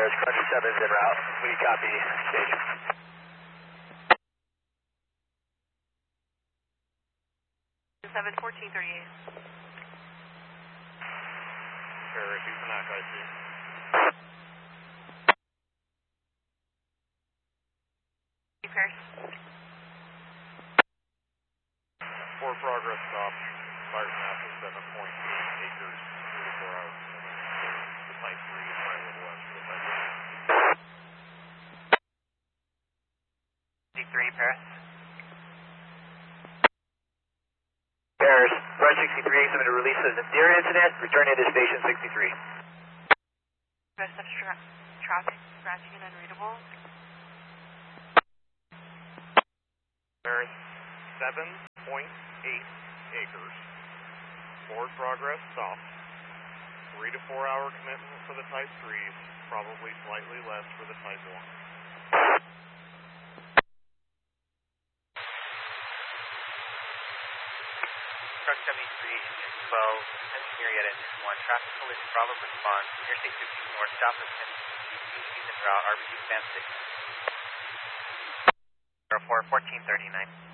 Paris, Cruncher 7 is en route. We copy station. 7-1438. Paris, Houston, IC. Paris. For progress stop, fire snap is 7.8 acres, 3 to 4 hours. The type 3 is right a little west of the type 3, Paris. Paris, Run 63, I'm going to release an deer incident, return into station 63. Rest of traffic, scratching and unreadable. Paris, 7.8 acres. Forward progress stop. 3 to 4 hour commitment for the type 3s, probably slightly less for the type 1. Truck 73, engine 12, engineer yet engine 1, traffic collision, Bravo response, Interstate 15 north, southwest Houston route, RBG span 6. 04, 1439.